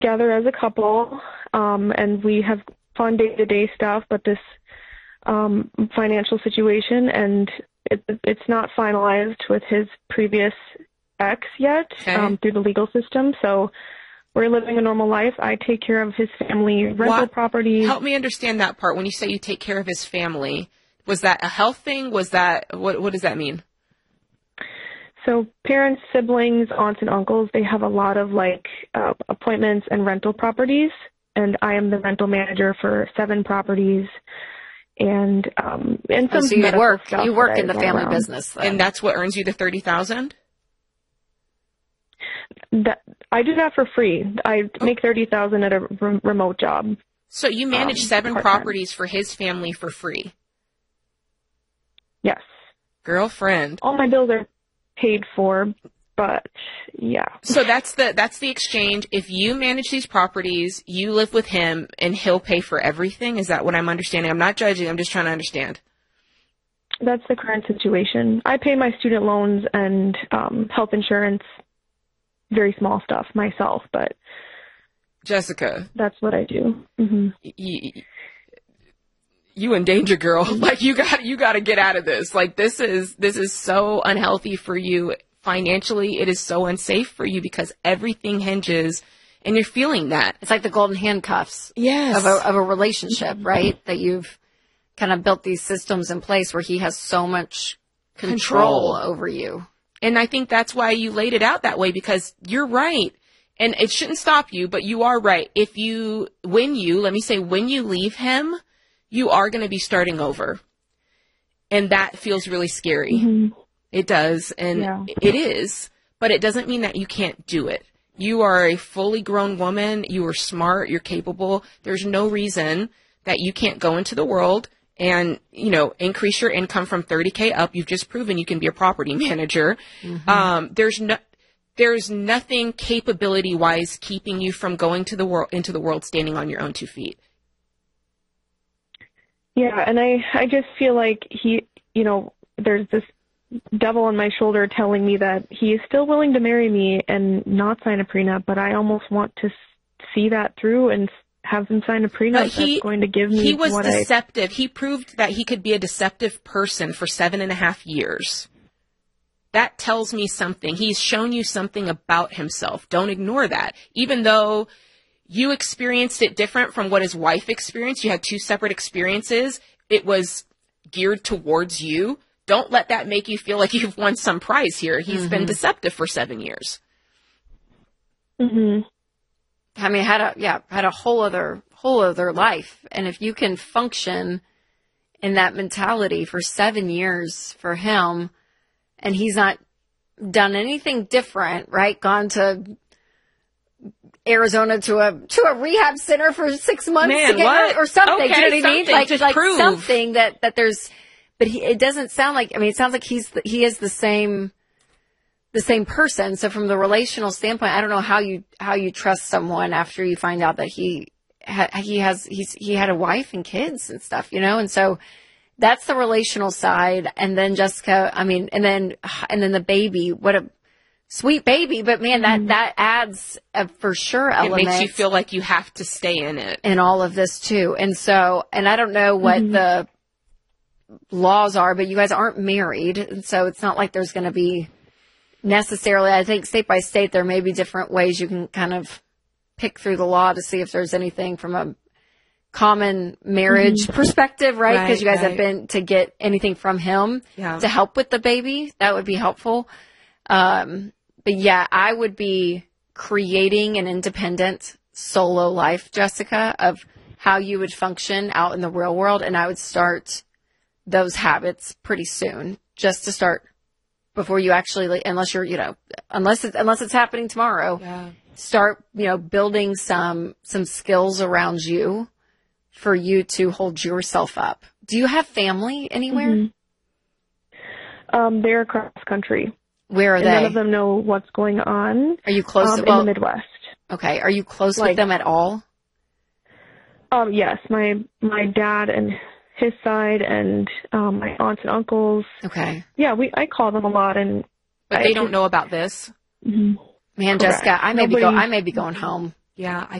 together as a couple, and we have fun day-to-day stuff, but this financial situation, and it's not finalized with his previous ex yet, through the legal system. So we're living a normal life. I take care of his family rental properties. Help me understand that part. When you say you take care of his family, was that a health thing? Was that, what does that mean? So parents, siblings, aunts, and uncles, they have a lot of appointments and rental properties, and I am the rental manager for 7 properties. And some so you work in the family around. business, then. And that's what earns you the $30,000? I do that for free. I make $30,000 at a remote job. So you manage 7 properties for his family for free? Yes. Girlfriend. All my bills are paid for, but yeah. So that's the exchange. If you manage these properties, you live with him, and he'll pay for everything. Is that what I'm understanding? I'm not judging. I'm just trying to understand. That's the current situation. I pay my student loans and health insurance, very small stuff myself, but Jessica, that's what I do. Mm-hmm. You in danger, girl. Like you got to get out of this. Like this is so unhealthy for you financially. It is so unsafe for you because everything hinges, and you're feeling that. It's like the golden handcuffs yes. of a relationship, right? That you've kind of built these systems in place where he has so much control over you. And I think that's why you laid it out that way, because you're right. And it shouldn't stop you, but you are right. When you leave him, you are going to be starting over. And that feels really scary. Mm-hmm. It does. And it is, but it doesn't mean that you can't do it. You are a fully grown woman. You are smart. You're capable. There's no reason that you can't go into the world and, increase your income from $30K up. You've just proven you can be a property manager. Mm-hmm. There's nothing capability wise keeping you from going into the world standing on your own 2 feet. Yeah. And I just feel like there's this devil on my shoulder telling me that he is still willing to marry me and not sign a prenup, but I almost want to see that through and have him sign a prenup that's going to give me He was deceptive. He proved that he could be a deceptive person for 7.5 years. That tells me something. He's shown you something about himself. Don't ignore that. Even though you experienced it different from what his wife experienced, you had 2 separate experiences. It was geared towards you. Don't let that make you feel like you've won some prize here. He's been deceptive for 7 years. Mm-hmm. I mean, had a whole other life. And if you can function in that mentality for 7 years for him, and he's not done anything different, right? Gone to Arizona to a rehab center for 6 months to get or something. Okay, do you know what I mean? Like prove. something that there's, but it doesn't sound like, it sounds like he is the same person. So from the relational standpoint, I don't know how you trust someone after you find out that he had a wife and kids and stuff, and so that's the relational side. And then Jessica, and then the baby, what a sweet baby, but man, that adds a for sure element. It makes you feel like you have to stay in it. In all of this too. And so, and I don't know what the laws are, but you guys aren't married. And so it's not like there's going to be necessarily, I think state by state, there may be different ways you can kind of pick through the law to see if there's anything from a common marriage perspective, right? Because you guys have been to get anything from him to help with the baby. That would be helpful. But yeah, I would be creating an independent solo life, Jessica, of how you would function out in the real world. And I would start those habits pretty soon, just to start before you actually, unless you're, unless it's happening tomorrow, start, building some skills around you for you to hold yourself up. Do you have family anywhere? They're across country. Where are they? None of them know what's going on. Are you close in the Midwest? Okay. Are you close with them at all? Yes. My dad and his side and my aunts and uncles. Okay. Yeah, I call them a lot, but they don't know about this. Mm-hmm. Man, Correct. Jessica, I may be going home. Yeah,